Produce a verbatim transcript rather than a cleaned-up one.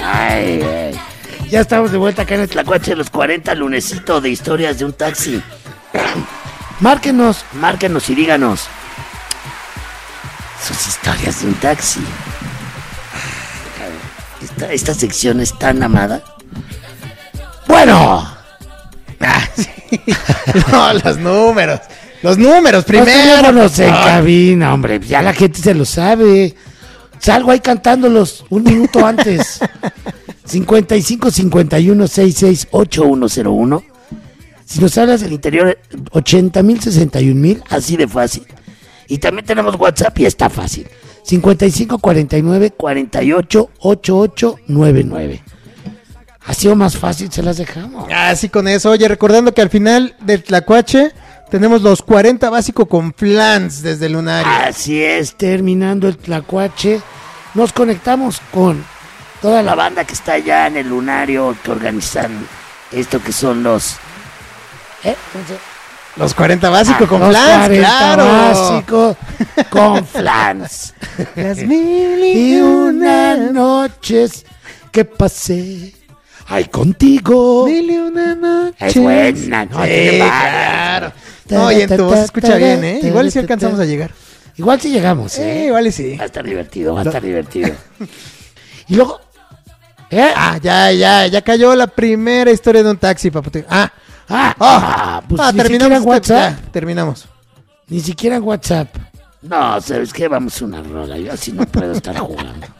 Ay, ay. Ya estamos de vuelta acá en el Tlacuache de los cuarenta, lunesito de historias de un taxi. Márquenos, márquenos y díganos sus historias de un taxi. Esta, esta sección es tan amada. Bueno. Ah, sí. No, los números. Los números primero. Vámonos en cabina, hombre. Ya la gente se lo sabe. Salgo ahí cantándolos un minuto antes. cincuenta y cinco, cincuenta y uno, sesenta y seis, ochenta y uno cero uno. Si nos hablas del interior, ochenta mil, sesenta y un mil, así de fácil. Y también tenemos WhatsApp y está fácil. cincuenta y cinco, cuarenta y nueve, cuarenta y ocho, ochenta y ocho noventa y nueve. Así o más fácil se las dejamos. Así con eso. Oye, recordando que al final del Tlacuache tenemos los cuarenta básico con flans desde el Lunario. Así es, terminando el Tlacuache, nos conectamos con toda la banda que está allá en el Lunario, que organizan esto que son los... ¿Eh? Los cuarenta básico ah, con los flans, cuarenta claro. básico con flans. Las mil Y una noches que pasé, ay, contigo. Mil y una noches. Es buena, ¿no? Sí, Tiene varias. claro. No, y en tu voz se escucha bien, ¿eh? Igual si alcanzamos a llegar. Igual si llegamos, Sí, ¿eh? igual y sí. Va a estar divertido, va a estar divertido. Y luego... ¿Eh? Ah, ya, ya, ya cayó la primera historia de un taxi, papote. Ah, Ah, oh, ah, pues ah, ni terminamos siquiera en WhatsApp. Ya, terminamos. Ni siquiera en WhatsApp. No, ¿sabes qué? Vamos a una rola. Yo así no puedo estar jugando.